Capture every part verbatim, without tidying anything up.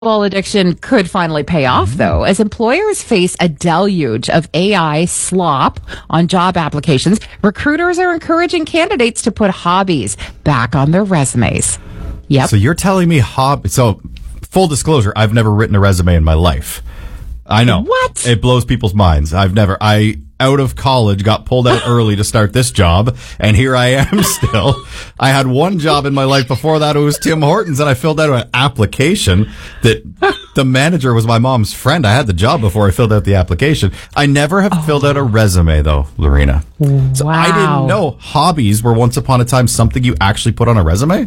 Ball addiction could finally pay off, though, as employers face a deluge of A I slop on job applications. Recruiters are encouraging candidates to put hobbies back on their resumes. Yep. So you're telling me hob? So, full disclosure, I've never written a resume in my life. I know. What? It blows people's minds. I've never. I out of college got pulled out early to start this job, and here I am still. I had one job in my life before that. It was Tim Hortons, and I filled out an application that the manager was my mom's friend. I had the job before I filled out the application. I never have oh. filled out a resume, though, Lorena. So wow. I didn't know hobbies were once upon a time something you actually put on a resume.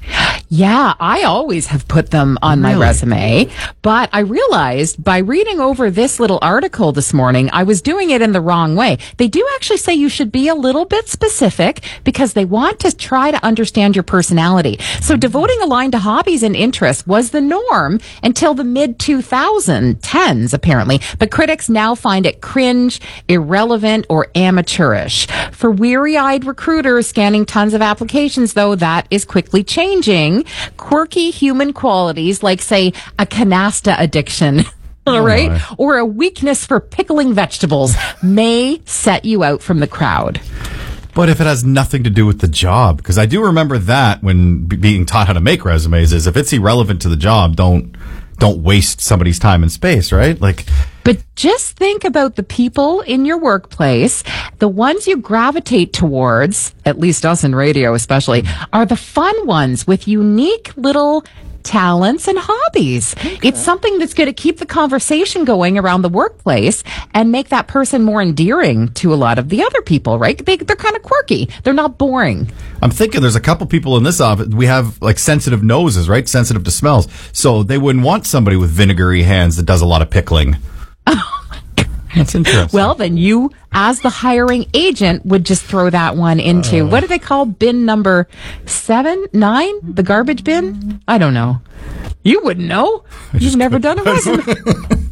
Yeah, I always have put them on really? my resume, but I realized by reading over this little article this morning, I was doing it in the wrong way. They do actually say you should be a little bit specific because they want to try to understand your personality. So devoting a line to hobbies and interests was the norm until the mid twenty tens, apparently. But critics now find it cringe, irrelevant, or amateurish. For weary-eyed recruiters scanning tons of applications, though, that is quickly changing. Quirky human qualities like, say, a canasta addiction, all right, oh or a weakness for pickling vegetables may set you out from the crowd. But if it has nothing to do with the job, because I do remember that when b- being taught how to make resumes is if it's irrelevant to the job, don't don't waste somebody's time and space, right? Like, but just think about the people in your workplace. The ones you gravitate towards, at least us in radio especially, are the fun ones with unique little talents and hobbies. Okay. It's something that's going to keep the conversation going around the workplace and make that person more endearing to a lot of the other people, right? They, they're kind of quirky. They're not boring. I'm thinking there's a couple people in this office. We have like sensitive noses, right? Sensitive to smells. So they wouldn't want somebody with vinegary hands that does a lot of pickling. That's interesting. Well, then you, as the hiring agent, would just throw that one into, uh, what do they call bin number seven, nine? The garbage bin? I don't know. You wouldn't know. You've never done a resume.